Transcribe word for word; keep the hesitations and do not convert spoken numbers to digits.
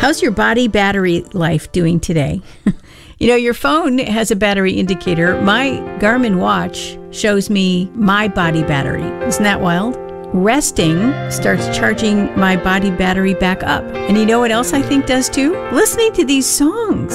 How's your body battery life doing today? You know, your phone has a battery indicator. My Garmin watch shows me my body battery. Isn't that wild? Resting starts charging my body battery back up. And you know what else I think does too? Listening to these songs.